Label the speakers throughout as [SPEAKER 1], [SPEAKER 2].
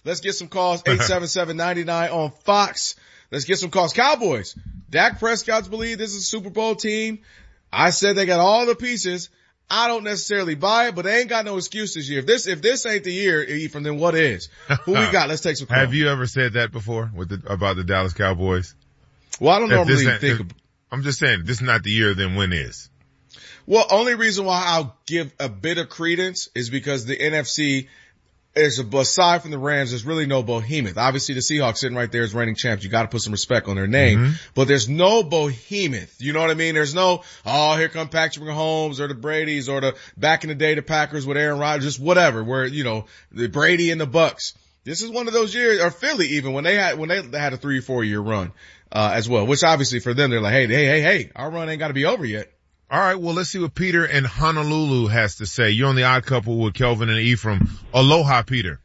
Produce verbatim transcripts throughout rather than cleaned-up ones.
[SPEAKER 1] Let's get some calls. eight seven seven, nine nine on Fox. Let's get some calls. Cowboys. Dak Prescott's believe this is a Super Bowl team. I said they got all the pieces. I don't necessarily buy it, but they ain't got no excuse this year. If this, if this ain't the year, Ephraim, then what is? Who we got? Let's take some calls.
[SPEAKER 2] Have you ever said that before with the, about the Dallas Cowboys?
[SPEAKER 1] Well, I don't
[SPEAKER 2] if
[SPEAKER 1] normally think
[SPEAKER 2] if,
[SPEAKER 1] of,
[SPEAKER 2] I'm just saying, this is not the year, then when is?
[SPEAKER 1] Well, only reason why I'll give a bit of credence is because the N F C is, aside from the Rams, there's really no behemoth. Obviously, the Seahawks sitting right there as reigning champs. You got to put some respect on their name. Mm-hmm. But there's no behemoth. You know what I mean? There's no, oh, here come Patrick Mahomes or the Bradys or the, back in the day, the Packers with Aaron Rodgers, just whatever, where, you know, the Brady and the Bucks. This is one of those years, or Philly even, when they had, when they had a three or four year run, uh, as well, which obviously for them, they're like, hey, hey, hey, hey, our run ain't got to be over yet.
[SPEAKER 2] All right, well, let's see what Peter in Honolulu has to say. You're on the Odd Couple with Kelvin and Ephraim. Aloha, Peter.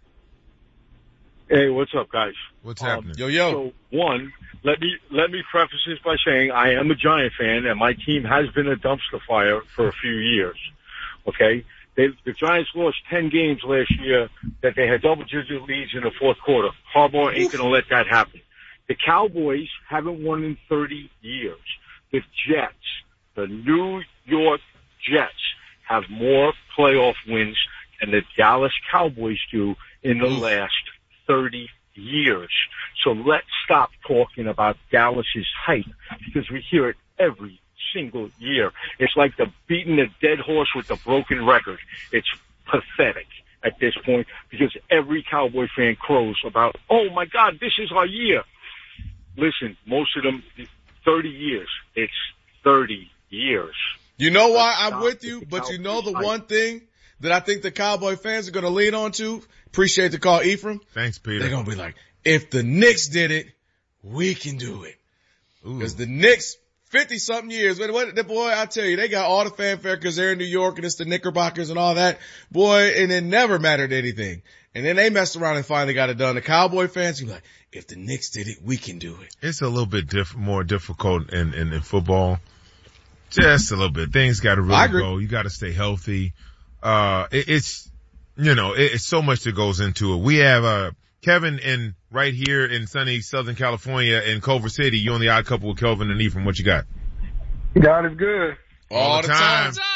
[SPEAKER 3] Hey, what's up, guys?
[SPEAKER 2] What's
[SPEAKER 3] um,
[SPEAKER 2] happening?
[SPEAKER 1] Yo, yo.
[SPEAKER 3] So, one, let me let me preface this by saying I am a Giant fan, and my team has been a dumpster fire for a few years. Okay? They, the Giants lost ten games last year that they had double-digit leads in the fourth quarter. Harbaugh ain't going to let that happen. The Cowboys haven't won in thirty years. The Jets, the New York Jets, have more playoff wins than the Dallas Cowboys do in the last thirty years. So let's stop talking about Dallas's hype, because we hear it every single year. It's like the beating a dead horse with a broken record. It's pathetic at this point, because every Cowboy fan crows about, oh my God, this is our year. Listen, most of them, thirty years. It's thirty years.
[SPEAKER 1] You know why I'm with you, but you know the one thing that I think the Cowboy fans are going to lean on to? Appreciate the call, Ephraim.
[SPEAKER 2] Thanks, Peter.
[SPEAKER 1] They're going to be like, if the Knicks did it, we can do it. Because the Knicks, fifty-something years, what, what, boy, I tell you, they got all the fanfare because they're in New York and it's the Knickerbockers and all that. Boy, and it never mattered anything. And then they messed around and finally got it done. The Cowboy fans, you like, if the Knicks did it, we can do it.
[SPEAKER 2] It's a little bit diff- more difficult in, in, in football. Just a little bit. Things got to really go. You got to stay healthy. Uh, it, it's, you know, it, it's so much that goes into it. We have, uh, Kevin in right here in sunny Southern California in Culver City. You on the Odd Couple with Kelvin and Ephraim. What you got?
[SPEAKER 4] God is good.
[SPEAKER 1] All, All the time.
[SPEAKER 5] time.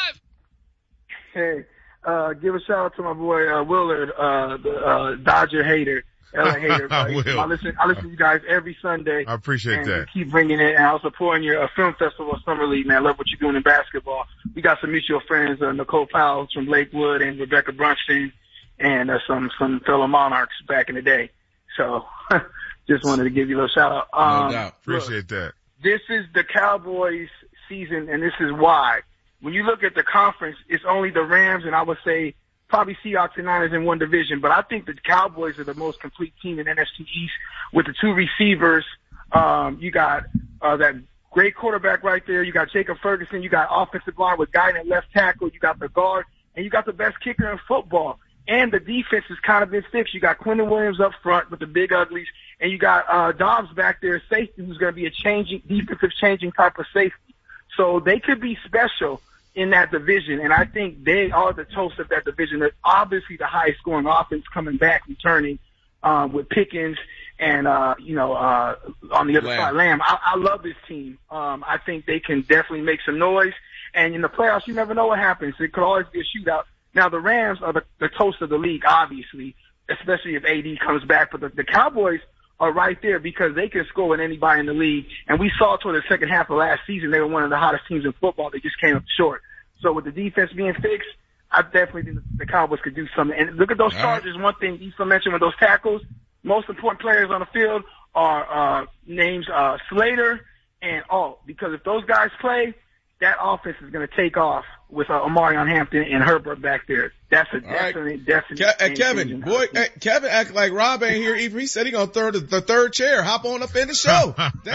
[SPEAKER 4] Hey, uh, give a shout out to my boy, uh, Willard, uh, the, uh, Dodger hater. L A hater.
[SPEAKER 2] I, will.
[SPEAKER 4] I listen, I listen to you guys every Sunday.
[SPEAKER 2] I appreciate
[SPEAKER 4] and
[SPEAKER 2] that.
[SPEAKER 4] You keep bringing it, and I was supporting your uh, film festival, Summer League, man. I love what you're doing in basketball. We got some mutual friends, uh, Nicole Powell from Lakewood and Rebecca Brunstein, and uh, some some fellow Monarchs back in the day. So, just wanted to give you a little shout out. Um,
[SPEAKER 1] no doubt.
[SPEAKER 2] Appreciate
[SPEAKER 4] look,
[SPEAKER 2] that.
[SPEAKER 4] This is the Cowboys' season, and this is why. When you look at the conference, it's only the Rams, and I would say probably Seahawks and Niners in one division, but I think the Cowboys are the most complete team in N F C East with the two receivers. Um, you got uh, that great quarterback right there. You got Jacob Ferguson. You got offensive line with Guy at left tackle. You got the guard, and you got the best kicker in football. And the defense has kind of been fixed. You got Quentin Williams up front with the big uglies, and you got uh, Dobbs back there, safety, who's going to be a changing defensive changing type of safety. So they could be special in that division, and I think they are the toast of that division. They're obviously the highest scoring offense coming back, returning um, with Pickens and, uh, you know, uh, on the other
[SPEAKER 1] Lamb.
[SPEAKER 4] side, Lamb. I, I love this team. Um, I think they can definitely make some noise, and in the playoffs, you never know what happens. It could always be a shootout. Now, the Rams are the, the toast of the league, obviously, especially if A D comes back, but the, the Cowboys are right there because they can score with anybody in the league. And we saw toward the second half of last season, they were one of the hottest teams in football. They just came up short. So with the defense being fixed, I definitely think the Cowboys could do something. And look at those Chargers. One thing you mentioned with those tackles, most important players on the field are uh, names uh, Slater and Alt. Because if those guys play, that offense is going to take off with uh, Omarion Hampton and Herbert back there. That's a
[SPEAKER 1] All
[SPEAKER 4] definite,
[SPEAKER 1] right.
[SPEAKER 4] definite.
[SPEAKER 1] Ke- uh, Kevin, boy, uh, Kevin act like Rob ain't here. He said he gonna third the third chair. Hop on up in the show.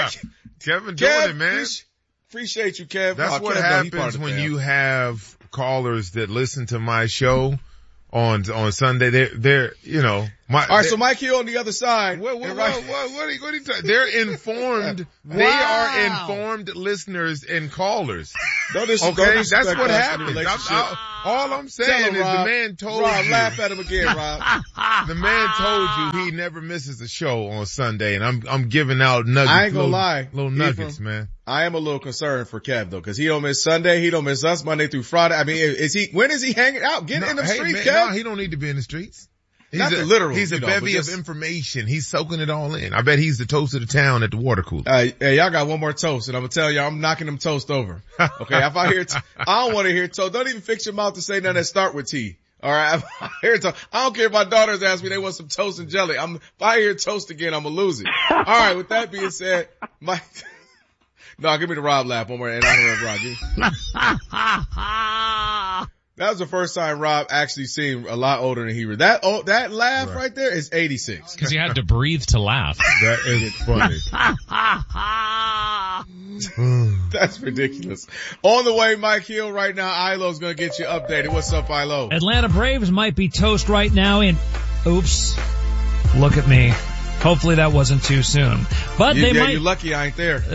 [SPEAKER 2] Kevin doing
[SPEAKER 1] Kev,
[SPEAKER 2] it, man.
[SPEAKER 1] Appreciate, appreciate you, Kev.
[SPEAKER 2] That's
[SPEAKER 1] oh,
[SPEAKER 2] what
[SPEAKER 1] Kev,
[SPEAKER 2] happens
[SPEAKER 1] no,
[SPEAKER 2] when
[SPEAKER 1] you
[SPEAKER 2] you have callers that listen to my show on on Sunday. They're they're you know my.
[SPEAKER 1] All right, so Mike Hill on the other side.
[SPEAKER 2] What what
[SPEAKER 1] and
[SPEAKER 2] what,
[SPEAKER 1] right-
[SPEAKER 2] what, what, are you, what are you talking? They're informed. They
[SPEAKER 5] Wow.
[SPEAKER 2] are informed listeners and callers.
[SPEAKER 1] No, this
[SPEAKER 2] Okay,
[SPEAKER 1] don't
[SPEAKER 2] that's
[SPEAKER 1] disrespect
[SPEAKER 2] what
[SPEAKER 1] us in the
[SPEAKER 2] happens. I'm-
[SPEAKER 1] relationship.
[SPEAKER 2] I- All I'm saying
[SPEAKER 1] him,
[SPEAKER 2] is
[SPEAKER 1] Rob.
[SPEAKER 2] the man told
[SPEAKER 1] Rob,
[SPEAKER 2] you.
[SPEAKER 1] laugh at him again, Rob.
[SPEAKER 2] The man told you he never misses a show on Sunday, and I'm I'm giving out nuggets.
[SPEAKER 1] I ain't gonna
[SPEAKER 2] little,
[SPEAKER 1] lie.
[SPEAKER 2] Little nuggets,
[SPEAKER 1] Ephraim,
[SPEAKER 2] man.
[SPEAKER 1] I am a little concerned for Kev though, cause he don't miss Sunday, he don't miss us Monday through Friday. I mean, is he, when is he hanging out? Get
[SPEAKER 2] No,
[SPEAKER 1] in the
[SPEAKER 2] hey,
[SPEAKER 1] street,
[SPEAKER 2] man,
[SPEAKER 1] Kev.
[SPEAKER 2] No, he don't need to be in the streets. He's
[SPEAKER 1] Not
[SPEAKER 2] a,
[SPEAKER 1] the literal.
[SPEAKER 2] He's a
[SPEAKER 1] you know,
[SPEAKER 2] bevy
[SPEAKER 1] just,
[SPEAKER 2] of information. He's soaking it all in. I bet he's the toast of the town at the water cooler.
[SPEAKER 1] Uh, hey, y'all got one more toast, and I'm gonna tell y'all, I'm knocking them toast over. Okay, if I hear, t- I don't want to hear toast. Don't even fix your mouth to say nothing that start with T. All right, if I hear toast, I don't care if my daughters ask me they want some toast and jelly. I'm, if I hear toast again, I'm gonna lose it. All right, with that being said, Mike. No, give me the Rob laugh one more, and I don't know Rob. Give me. That was the first time Rob actually seemed a lot older than he was. That oh, that laugh right. right there is eighty-six.
[SPEAKER 5] Because you had to breathe to laugh.
[SPEAKER 2] That is funny.
[SPEAKER 1] That's ridiculous. On the way, Mike Hill right now. Ilo's gonna get you updated. What's up, Ilo?
[SPEAKER 6] Atlanta Braves might be toast right now in, oops, look at me. Hopefully that wasn't too soon. But
[SPEAKER 1] you,
[SPEAKER 6] they
[SPEAKER 1] yeah,
[SPEAKER 6] might.
[SPEAKER 1] You're lucky I ain't there.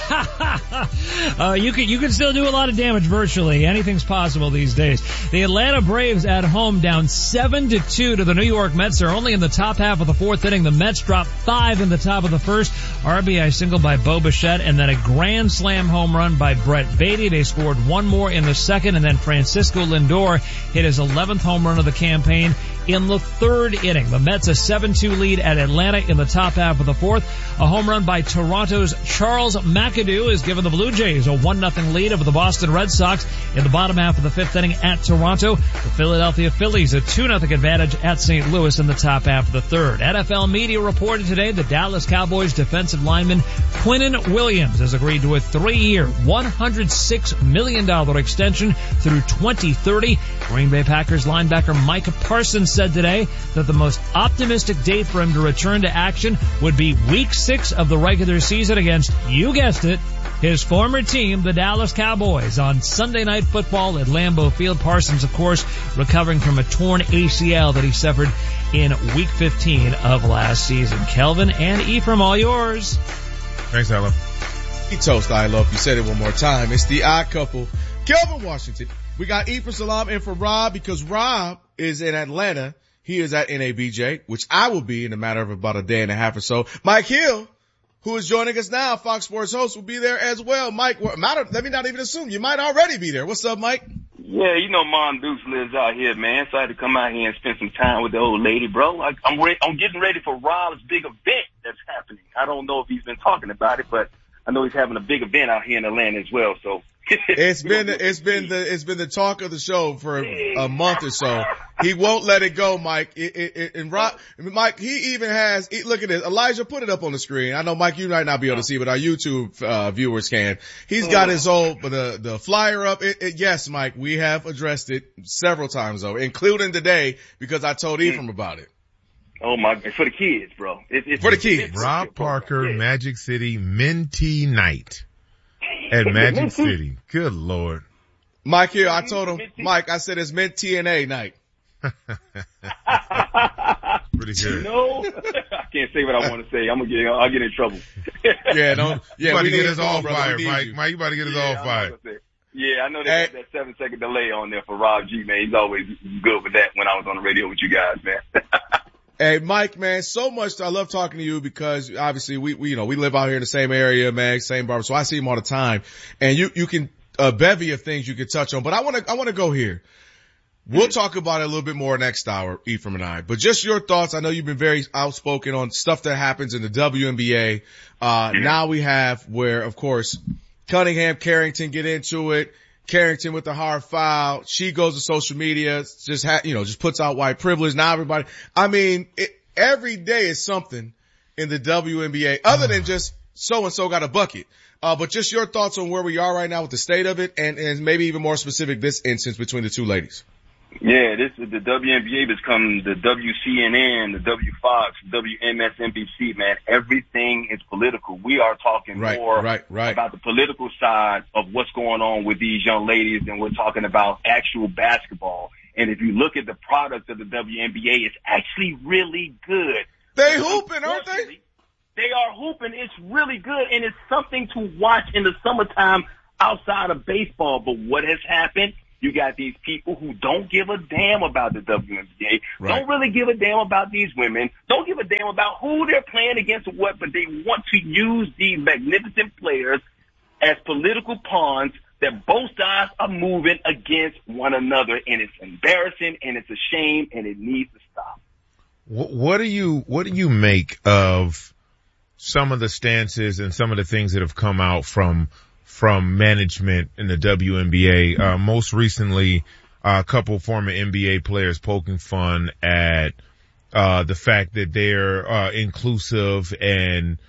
[SPEAKER 6] uh, you can, you can still do a lot of damage virtually. Anything's possible these days. The Atlanta Braves at home down seven to two to the New York Mets. They're only in the top half of the fourth inning. The Mets dropped five in the top of the first. R B I single by Bo Bichette and then a grand slam home run by Brett Beatty. They scored one more in the second and then Francisco Lindor hit his eleventh home run of the campaign in the third inning. The Mets a seven two lead at Atlanta in the top half of the fourth. A home run by Toronto's Charles McAdoo has given the Blue Jays a one nothing lead over the Boston Red Sox in the bottom half of the fifth inning at Toronto. The Philadelphia Phillies a two nothing advantage at Saint Louis in the top half of the third. N F L media reported today the Dallas Cowboys defensive lineman Quinnen Williams has agreed to a three-year, one hundred six million dollars extension through twenty thirty. Green Bay Packers linebacker Micah Parsons said today that the most optimistic date for him to return to action would be week six of the regular season against, you guessed it, his former team, the Dallas Cowboys, on Sunday Night Football at Lambeau Field. Parsons, of course, recovering from a torn A C L that he suffered in week fifteen of last season. Kelvin and Ephraim, all yours.
[SPEAKER 2] Thanks, Ella.
[SPEAKER 1] He toast Ilo. If you said it one more time, it's the odd couple. Kelvin Washington. We got Ephraim Salam in for Rob because Rob is in Atlanta. He is at N A B J, which I will be in a matter of about a day and a half or so. Mike Hill, who is joining us now, Fox Sports host, will be there as well. Mike, let me not even assume. You might already be there. What's up, Mike?
[SPEAKER 7] Yeah, you know Mom Dukes lives out here, man, so I had to come out here and spend some time with the old lady, bro. I, I'm, re- I'm getting ready for Rob's big event that's happening. I don't know if he's been talking about it, but I know he's having a big event out here in Atlanta as well, so.
[SPEAKER 1] It's been the, it's been the it's been the talk of the show for a month or so. He won't let it go, Mike. It, it, it, and Rob, Mike, he even has. Look at this, Elijah. Put it up on the screen. I know, Mike, you might not be able to see, but our YouTube uh, viewers can. He's got his old the the flyer up. It, it, yes, Mike, we have addressed it several times though, including today because I told Ephraim about it.
[SPEAKER 7] Oh my! It's for the kids, bro. It, it's
[SPEAKER 1] for the kids.
[SPEAKER 2] Rob Parker, yeah. Magic City Mentee Night. At Magic City. Good Lord.
[SPEAKER 1] Mike here, I told him, Mike, I said it's Mint T N A night.
[SPEAKER 2] Pretty good.
[SPEAKER 7] No, I can't say what I want to say. I'm gonna get, I'll get in trouble.
[SPEAKER 1] yeah, don't, yeah,
[SPEAKER 2] you about
[SPEAKER 1] we
[SPEAKER 2] to get us all
[SPEAKER 1] brother.
[SPEAKER 2] fired, Mike. You. Mike, you about to get us
[SPEAKER 7] yeah,
[SPEAKER 2] all fired.
[SPEAKER 7] Yeah, I know they got that seven second delay on there for Rob G, man. He's always good with that when I was on the radio with you guys, man.
[SPEAKER 1] Hey, Mike, man, so much. I love talking to you because obviously we, we, you know, we live out here in the same area, man, same barber. So I see him all the time and you, you can, a bevy of things you could touch on, but I want to, I want to go here. We'll talk about it a little bit more next hour, Ephraim and I, but just your thoughts. I know you've been very outspoken on stuff that happens in the W N B A. Uh, now we have where, of course, Cunningham, Carrington get into it. Carrington with the hard foul. She goes to social media, just ha- you know, just puts out white privilege. Now everybody, I mean, it, every day is something in the W N B A other than just so and so got a bucket. Uh, but just your thoughts on where we are right now with the state of it and, and maybe even more specific this instance between the two ladies.
[SPEAKER 7] Yeah, this is the W N B A become the W C N N, the W Fox, W M S N B C, man. Everything is political. We are talking
[SPEAKER 1] right,
[SPEAKER 7] more
[SPEAKER 1] right, right.
[SPEAKER 7] about the political side of what's going on with these young ladies, and we're talking about actual basketball. And if you look at the product of the W N B A, it's actually really good.
[SPEAKER 1] They hooping, aren't they?
[SPEAKER 7] They are hooping. It's really good, and it's something to watch in the summertime outside of baseball. But what has happened You got these people who don't give a damn about the W N B A,
[SPEAKER 1] right.
[SPEAKER 7] don't really give a damn about these women, don't give a damn about who they're playing against or what, but they want to use these magnificent players as political pawns that both sides are moving against one another, and it's embarrassing and it's a shame and it needs to stop.
[SPEAKER 2] What do you, what do you make of some of the stances and some of the things that have come out from from management in the W N B A? Uh, most recently, uh, a couple former N B A players poking fun at uh the fact that they're uh inclusive and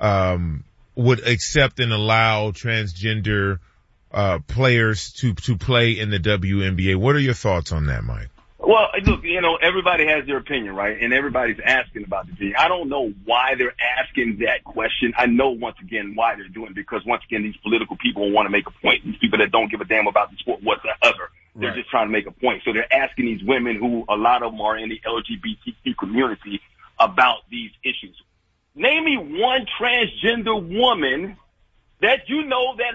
[SPEAKER 2] um would accept and allow transgender uh players to to play in the W N B A. What are your thoughts on that, Mike?
[SPEAKER 7] Well, look, you know, everybody has their opinion, right? And everybody's asking about the opinion. I don't know why they're asking that question. I know, once again, why they're doing it, because, once again, these political people want to make a point. These people that don't give a damn about the sport whatsoever. They're
[SPEAKER 1] Right.
[SPEAKER 7] just trying to make a point. So they're asking these women, who a lot of them are in the L G B T Q community, about these issues. Name me one transgender woman that you know that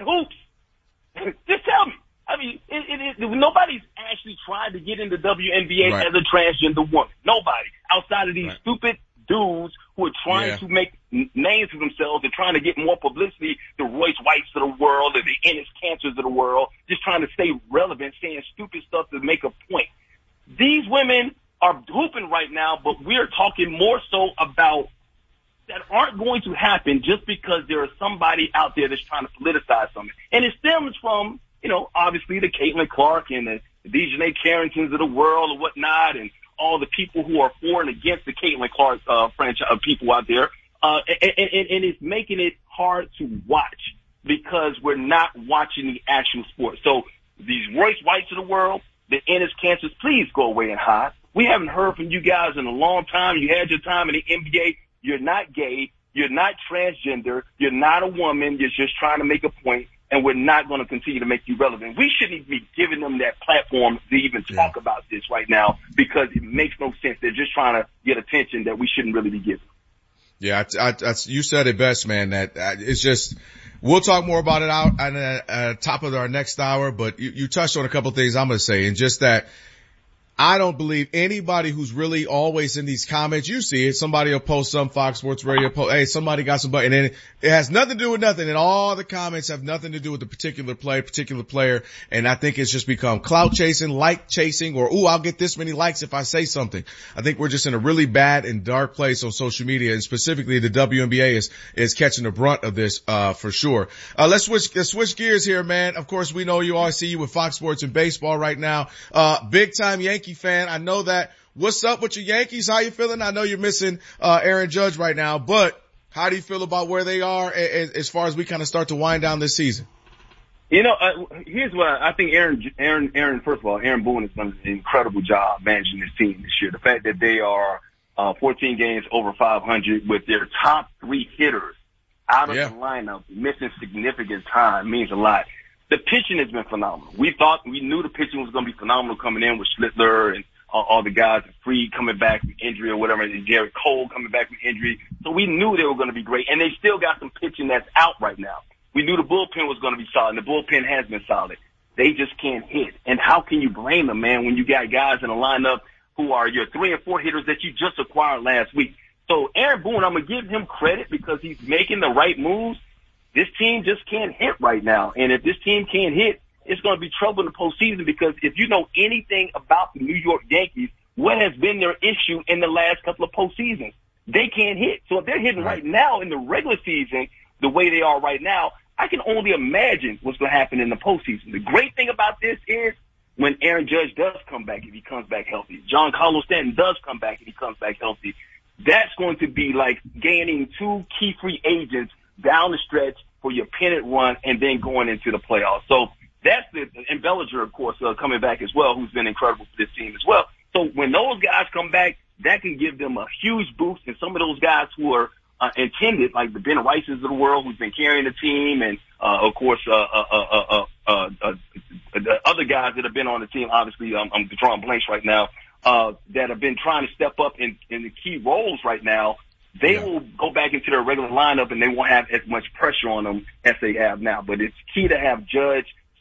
[SPEAKER 7] hoops. Just tell me. I mean, it, it, it, nobody's actually tried to get into W N B A
[SPEAKER 1] Right.
[SPEAKER 7] as a transgender woman. Nobody. Outside of these
[SPEAKER 1] Right.
[SPEAKER 7] stupid dudes who are trying
[SPEAKER 1] Yeah.
[SPEAKER 7] to make n- names for themselves and trying to get more publicity, the Royce Whites of the world or the Ennis Cancers of the world, just trying to stay relevant, saying stupid stuff to make a point. These women are hooping right now, but we're talking more so about that aren't going to happen just because there is somebody out there that's trying to politicize something. And it stems from, you know, obviously the Caitlin Clark and the, the Dejanay Carringtons of the world and whatnot, and all the people who are for and against the Caitlin Clark uh, franchise of people out there. Uh, and, and, and it's making it hard to watch because we're not watching the actual sport. So these Royce Whites of the world, the Ennis Cancers, please go away and hide. We haven't heard from you guys in a long time. You had your time in the N B A. You're not gay. You're not transgender. You're not a woman. You're just trying to make a point, and we're not going to continue to make you relevant. We shouldn't even be giving them that platform to even talk
[SPEAKER 1] Yeah.
[SPEAKER 7] about this right now because it makes no sense. They're just trying to get attention that we shouldn't really be giving.
[SPEAKER 1] Yeah, I, I, I, you said it best, man. That uh, it's just, we'll talk more about it out on the uh, top of our next hour, but you, you touched on a couple of things I'm going to say, and just that I don't believe anybody who's really always in these comments. You see it. Somebody will post some Fox Sports Radio post. Hey, somebody got some, and then it has nothing to do with nothing. And all the comments have nothing to do with the particular play, particular player. And I think it's just become clout chasing, like chasing, or, ooh, I'll get this many likes if I say something. I think we're just in a really bad and dark place on social media, and specifically the W N B A is, is catching the brunt of this, uh, for sure. Uh, let's switch, let's switch gears here, man. Of course, we know you always see you with Fox Sports and baseball right now. Uh, big time Yankee fan. I know that. What's up with your Yankees? How you feeling? I know you're missing, uh, Aaron Judge right now, but how do you feel about where they are as, as far as we kind of start to wind down this season?
[SPEAKER 7] You know, uh, here's what I think. Aaron, Aaron, Aaron. First of all, Aaron Boone has done an incredible job managing this team this year. The fact that they are uh, fourteen games over five hundred with their top three hitters out of
[SPEAKER 1] Yeah.
[SPEAKER 7] the lineup, missing significant time, means a lot. The pitching has been phenomenal. We thought, we knew the pitching was going to be phenomenal coming in with Schlittler and all, all the guys, Freed coming back from injury or whatever, and Garrett Cole coming back from injury. So we knew they were going to be great, and they still got some pitching that's out right now. We knew the bullpen was going to be solid, and the bullpen has been solid. They just can't hit. And how can you blame them, man, when you got guys in the lineup who are your three and four hitters that you just acquired last week? So Aaron Boone, I'm going to give him credit because he's making the right moves. This team just can't hit right now. And if this team can't hit, it's going to be trouble in the postseason, because if you know anything about the New York Yankees, what has been their issue in the last couple of postseasons? They can't hit. So if they're hitting right now in the regular season the way they are right now, I can only imagine what's going to happen in the postseason. The great thing about this is when Aaron Judge does come back, if he comes back healthy, John Carlos Stanton does come back if he comes back healthy, that's going to be like gaining two key free agents down the stretch for your pennant run and then going into the playoffs. So that's the, and Bellinger, of course, uh, coming back as well, who's been incredible for this team as well. So when those guys come back, that can give them a huge boost. And some of those guys who are uh, intended, like the Ben Rices of the world, who's been carrying the team, and uh, of course, uh, uh, uh, uh, uh, uh, the other guys that have been on the team, obviously, um, I'm drawing blanks right now, uh, that have been trying to step up in, in the key roles right now. They yeah. will go back into their regular lineup, and they won't have as much pressure on them as they have now. But it's key to have Judge,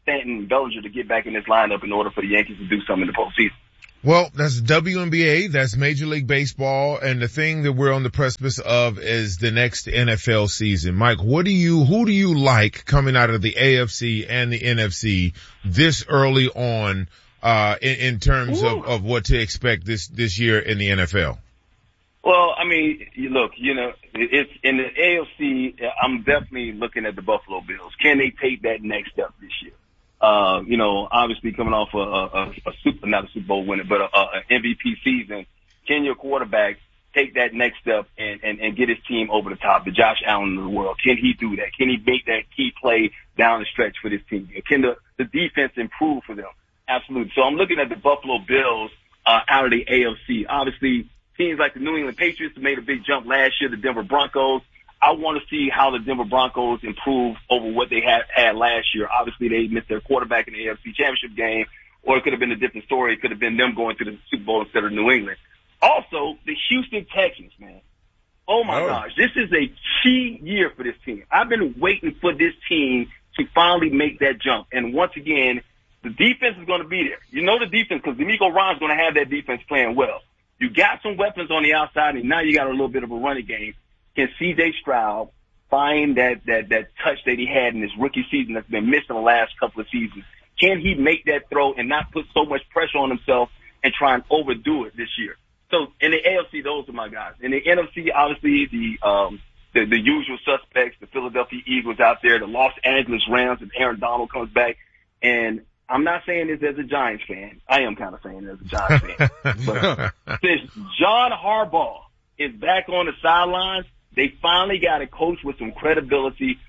[SPEAKER 7] Stanton and Bellinger to get back in this lineup in order for the Yankees to do something in the postseason.
[SPEAKER 2] Well, that's W N B A, that's Major League Baseball, and the thing that we're on the precipice of is the next N F L season. Mike, what do you, who do you like coming out of the A F C and the N F C this early on, uh, in, in terms of, of what to expect this, this year in the N F L?
[SPEAKER 7] Well, I mean, you look, you know, it's in the A F C, I'm definitely looking at the Buffalo Bills. Can they take that next step this year? Uh, you know, obviously coming off a, a, a super, not a Super Bowl winner, but a, a M V P season. Can your quarterback take that next step and, and, and get his team over the top, the Josh Allen of the world? Can he do that? Can he make that key play down the stretch for this team? Can the, the defense improve for them? Absolutely. So I'm looking at the Buffalo Bills, uh, out of the A F C. Obviously, teams like the New England Patriots made a big jump last year, the Denver Broncos. I want to see how the Denver Broncos improve over what they had, had last year. Obviously, they missed their quarterback in the A F C Championship game, or it could have been a different story. It could have been them going to the Super Bowl instead of New England. Also, the Houston Texans, man. Oh, my oh. gosh. This is a key year for this team. I've been waiting for this team to finally make that jump. And once again, the defense is going to be there. You know the defense because D'Amico Ryan's going to have that defense playing well. You got some weapons on the outside, and now you got a little bit of a running game. Can C J Stroud find that, that, that touch that he had in his rookie season that's been missed in the last couple of seasons? Can he make that throw and not put so much pressure on himself and try and overdo it this year? So in the A F C, those are my guys. In the N F C, obviously the, um, the, the usual suspects, the Philadelphia Eagles out there, the Los Angeles Rams, if Aaron Donald comes back. And I'm not saying this as a Giants fan. I am kind of saying it as a Giants fan. But since John Harbaugh is back on the sidelines, they finally got a coach with some credibility,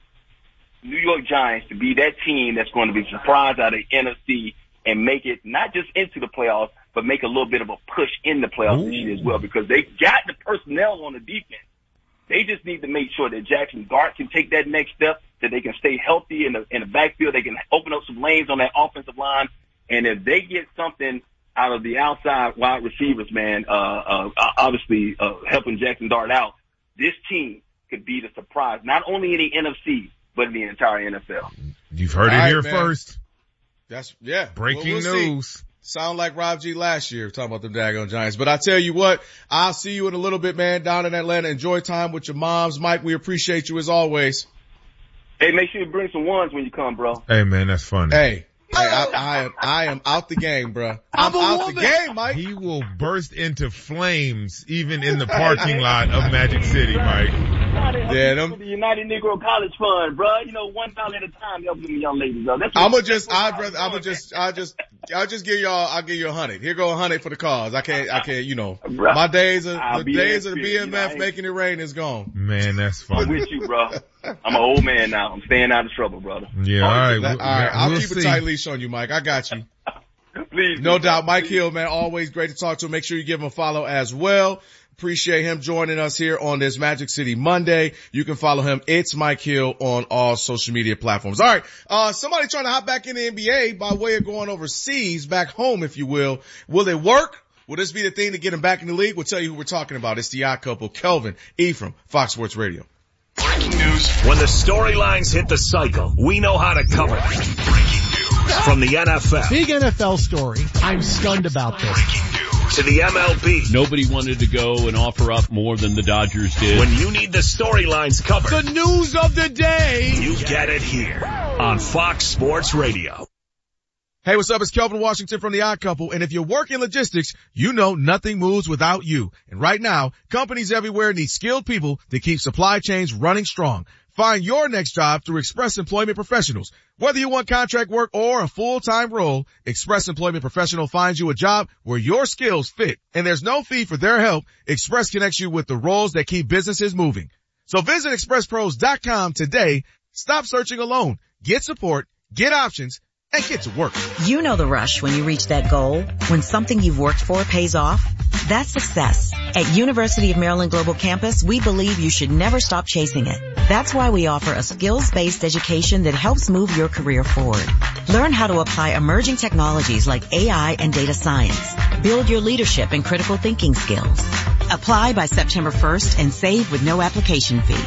[SPEAKER 7] New York Giants, to be that team that's going to be surprised out of the N F C and make it not just into the playoffs, but make a little bit of a push in the playoffs Ooh. this year as well, because they got the personnel on the defense. They just need to make sure that Jackson Dart can take that next step, that they can stay healthy in the in the backfield, they can open up some lanes on that offensive line, and if they get something out of the outside wide receivers, man, uh, uh, obviously uh, helping Jackson Dart out, this team could be the surprise, not only in the N F C, but in the entire N F L.
[SPEAKER 2] You've heard All it right, here man. first.
[SPEAKER 1] That's, yeah.
[SPEAKER 2] Breaking
[SPEAKER 1] well, we'll
[SPEAKER 2] news.
[SPEAKER 1] See. Sound like Rob G last year talking about the daggone Giants. But I tell you what, I'll see you in a little bit, man, down in Atlanta. Enjoy time with your moms. Mike, we appreciate you as always.
[SPEAKER 7] Hey, make sure you bring some ones when you come, bro.
[SPEAKER 2] Hey, man, that's funny.
[SPEAKER 1] Hey. Hey, I, I am, I am out the game, bro. I'm, I'm out woman. the game, Mike.
[SPEAKER 2] He will burst into flames even in the parking lot of Magic City, Mike.
[SPEAKER 7] Yeah, them. The United Negro College Fund, bro. You know, one dollar at a time, help them young ladies, though. That's
[SPEAKER 1] I'm gonna just, I'd rather, I'm gonna just, I just, I'll just give y'all, I'll give you a hundred. Here go a hundred for the cause. I can't, I can't, you know, bro, my days of, the days of the B M F you know, making it rain is gone.
[SPEAKER 2] Man, that's funny.
[SPEAKER 7] I'm with you, bro. I'm an old man now. I'm staying out of trouble, brother.
[SPEAKER 2] Yeah, all right.
[SPEAKER 1] All right. I'll we'll keep see. a tight leash on you, Mike. I got you.
[SPEAKER 7] Please.
[SPEAKER 1] No doubt. Mike Hill, man, always great to talk to him. Make sure you give him a follow as well. Appreciate him joining us here on this Magic City Monday. You can follow him. It's Mike Hill on all social media platforms. All right. Uh, somebody trying to hop back in the N B A by way of going overseas, back home, if you will. Will it work? Will this be the thing to get him back in the league? We'll tell you who we're talking about. It's the odd couple, Kelvin Ephraim, Fox Sports Radio.
[SPEAKER 5] Breaking news. When the storylines hit the cycle, we know how to cover them. Breaking news. From the N F L.
[SPEAKER 8] Big N F L story. I'm stunned about this.
[SPEAKER 5] Breaking news. To the M L B.
[SPEAKER 9] Nobody wanted to go and offer up more than the Dodgers did.
[SPEAKER 5] When you need the storylines covered.
[SPEAKER 8] The news of the day.
[SPEAKER 5] You get it here on Fox Sports Radio.
[SPEAKER 1] Hey, what's up? It's Kelvin Washington from The Odd Couple. And if you work in logistics, you know nothing moves without you. And right now, companies everywhere need skilled people to keep supply chains running strong. Find your next job through Express Employment Professionals. Whether you want contract work or a full-time role, Express Employment Professional finds you a job where your skills fit. And there's no fee for their help. Express connects you with the roles that keep businesses moving. So visit express pros dot com today. Stop searching alone. Get support, get options, and get to work.
[SPEAKER 10] You know the rush when you reach that goal, when something you've worked for pays off. That's success. At University of Maryland Global Campus, we believe you should never stop chasing it. That's why we offer a skills-based education that helps move your career forward. Learn how to apply emerging technologies like A I and data science. Build your leadership and critical thinking skills. Apply by September first and save with no application fee.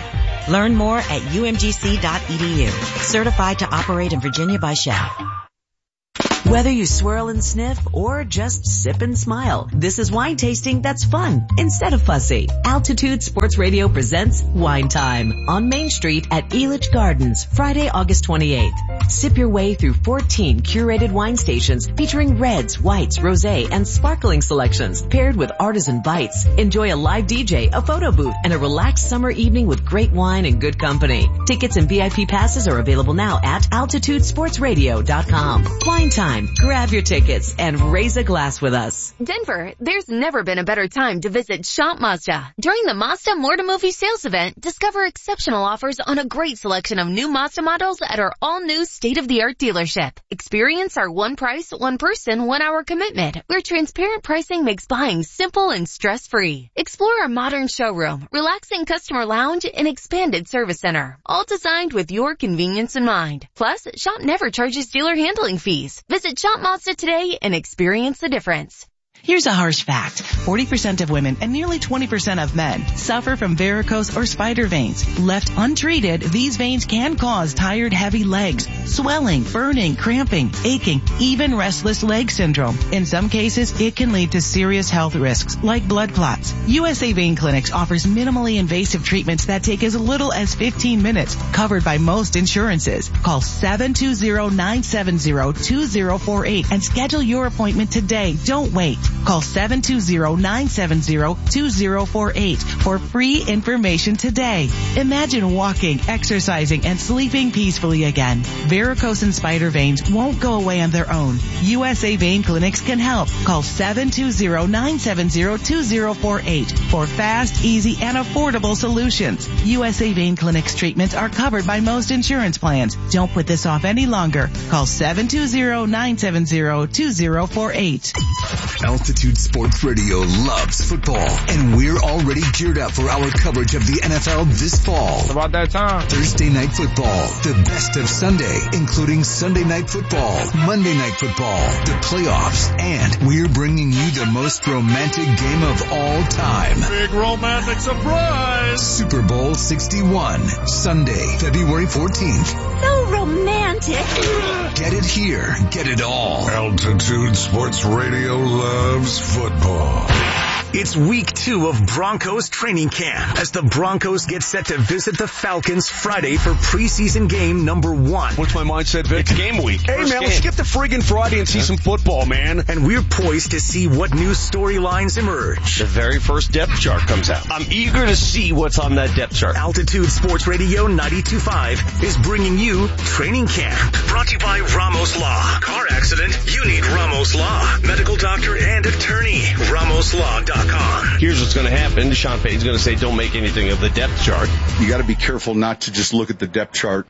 [SPEAKER 10] Learn more at U M G C dot E D U. Certified to operate in Virginia by Shell. Whether you swirl and sniff or just sip and smile, this is wine tasting that's fun instead of fussy. Altitude Sports Radio presents Wine Time on Main Street at Elitch Gardens, Friday, August twenty-eighth. Sip your way through fourteen curated wine stations featuring reds, whites, rosé, and sparkling selections paired with artisan bites. Enjoy a live D J, a photo booth, and a relaxed summer evening with great wine and good company. Tickets and V I P passes are available now at altitude sports radio dot com. Wine Time. Grab your tickets and raise a glass with us.
[SPEAKER 11] Denver, there's never been a better time to visit Shop Mazda. During the Mazda More to Movie sales event, discover exceptional offers on a great selection of new Mazda models at our all-new state-of-the-art dealership. Experience our one price, one person, one hour commitment, where transparent pricing makes buying simple and stress-free. Explore our modern showroom, relaxing customer lounge, and expanded service center, all designed with your convenience in mind. Plus, Shop never charges dealer handling fees. Visit Shop Mazda today and experience the difference.
[SPEAKER 12] Here's a harsh fact. forty percent of women and nearly twenty percent of men suffer from varicose or spider veins. Left untreated, these veins can cause tired, heavy legs, swelling, burning, cramping, aching, even restless leg syndrome. In some cases, it can lead to serious health risks like blood clots. U S A Vein Clinics offers minimally invasive treatments that take as little as fifteen minutes, covered by most insurances. Call seven two zero, nine seven zero, two zero four eight and schedule your appointment today. Don't wait. Call seven two zero, nine seven zero, two zero four eight for free information today. Imagine walking, exercising, and sleeping peacefully again. Varicose and spider veins won't go away on their own. U S A Vein Clinics can help. Call seven two zero, nine seven zero, two zero four eight for fast, easy, and affordable solutions. U S A Vein Clinics treatments are covered by most insurance plans. Don't put this off any longer. Call seven two zero, nine seven zero, two zero four eight.
[SPEAKER 13] Altitude Sports Radio loves football, and we're already geared up for our coverage of the N F L this fall.
[SPEAKER 14] It's about that time.
[SPEAKER 13] Thursday Night Football, the best of Sunday, including Sunday Night Football, Monday Night Football, the playoffs, and we're bringing you the most romantic game of all time.
[SPEAKER 14] Big romantic surprise!
[SPEAKER 13] Super Bowl sixty-one, Sunday, February fourteenth.
[SPEAKER 15] So romantic.
[SPEAKER 13] Get it here, get it all.
[SPEAKER 16] Altitude Sports Radio loves football.
[SPEAKER 5] It's week two of Broncos training camp as the Broncos get set to visit the Falcons Friday for preseason game number one.
[SPEAKER 17] What's my mindset, Vic?
[SPEAKER 5] It's game week.
[SPEAKER 17] Hey,
[SPEAKER 5] First
[SPEAKER 17] man,
[SPEAKER 5] game.
[SPEAKER 17] let's skip the friggin' Friday and see
[SPEAKER 5] huh?
[SPEAKER 17] some football, man.
[SPEAKER 5] And we're poised to see what new storylines emerge.
[SPEAKER 17] The very first depth chart comes out. I'm eager to see what's on that depth chart.
[SPEAKER 5] Altitude Sports Radio ninety-two point five is bringing you training camp. Brought to you by Ramos Law. Car accident? You need Ramos Law. Medical doctor and attorney. Ramos Law dot com.
[SPEAKER 17] Here's what's going to happen. Sean Payton's going to say, don't make anything of the depth chart.
[SPEAKER 18] You got to be careful not to just look at the depth chart.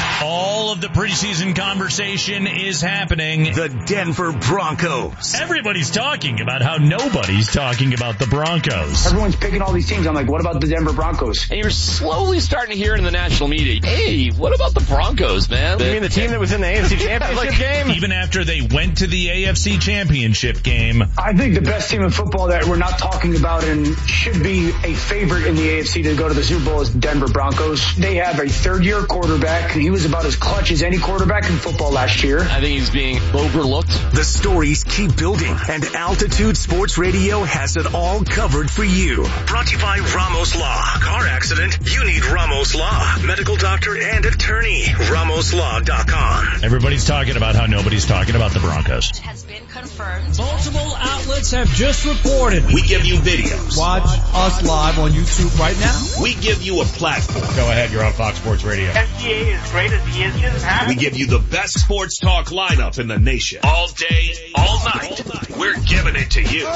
[SPEAKER 19] All of the preseason conversation is happening.
[SPEAKER 5] The Denver Broncos.
[SPEAKER 19] Everybody's talking about how nobody's talking about the Broncos.
[SPEAKER 20] Everyone's picking all these teams. I'm like, what about the Denver Broncos?
[SPEAKER 9] And you're slowly starting to hear it in the national media. Hey, what about the Broncos, man?
[SPEAKER 14] You mean the team that was in the A F C Championship
[SPEAKER 19] like,
[SPEAKER 14] game?
[SPEAKER 19] Even after they went to the A F C Championship game.
[SPEAKER 20] I think the best team in football that we're not talking about and should be a favorite in the A F C to go to the Super Bowl is Denver Broncos. They have a third-year quarterback, and he was about as clutch as any quarterback in football last year.
[SPEAKER 9] I think he's being overlooked.
[SPEAKER 5] The stories keep building, and Altitude Sports Radio has it all covered for you. Brought to you by Ramos Law. Car accident? You need Ramos Law. Medical doctor and attorney. Ramos Law dot com.
[SPEAKER 19] Everybody's talking about how nobody's talking about the Broncos.
[SPEAKER 15] Has been confirmed.
[SPEAKER 6] Multiple outlets have just reported.
[SPEAKER 5] We give you videos.
[SPEAKER 8] Watch us live on YouTube right now.
[SPEAKER 5] We give you a platform.
[SPEAKER 19] Go ahead, you're on Fox Sports Radio.
[SPEAKER 21] F D A is great as he is.
[SPEAKER 5] We give you the best sports talk lineup in the nation. All day, all night. All night. We're giving it to you.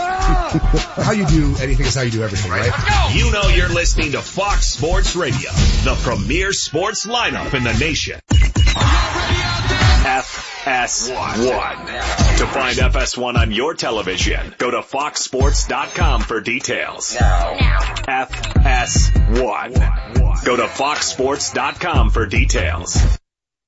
[SPEAKER 22] How you do anything is how you do everything, right?
[SPEAKER 5] You know you're listening to Fox Sports Radio, the premier sports lineup in the nation. F S one. To find F S one on your television, go to fox sports dot com for details. F S one. Go to fox sports dot com for details.